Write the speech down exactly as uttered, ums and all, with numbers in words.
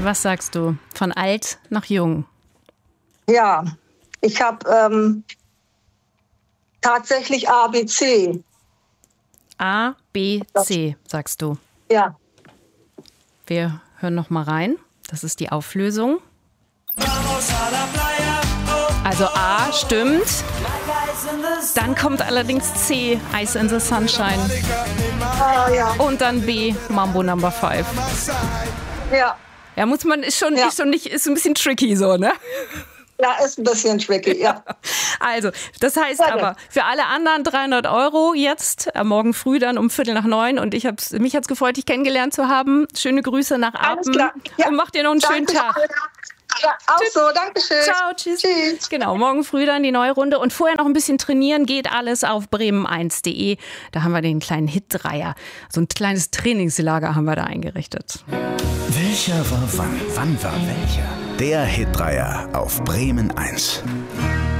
was sagst du? Von alt nach jung. Ja, ich habe ähm, tatsächlich A, B, C. A, B, C, sagst du. Ja. Wir hören noch mal rein. Das ist die Auflösung. Also A stimmt. Dann kommt allerdings C, Ice in the Sunshine. Ah, ja. Und dann B, Mambo Number Five. Ja. Ja, muss man, ist schon, Ja. ist schon nicht, ist ein bisschen tricky so, ne? Ja, ist ein bisschen tricky, ja. Also, das heißt Ja, aber, für alle anderen dreihundert Euro jetzt, äh, morgen früh dann um Viertel nach neun. Und ich hab's, mich hat's gefreut, dich kennengelernt zu haben. Schöne Grüße nach Alles Apen. klar. Ja. Und mach dir noch einen schönen Danke. Tag. Ja, auch so, danke schön. Ciao, tschüss. Tschüss. Genau, morgen früh dann die neue Runde. Und vorher noch ein bisschen trainieren, geht alles auf bremen eins punkt de. Da haben wir den kleinen Hit-Dreier. So ein kleines Trainingslager haben wir da eingerichtet. Welcher war wann? Wann war welcher? Der Hit-Dreier auf Bremen eins.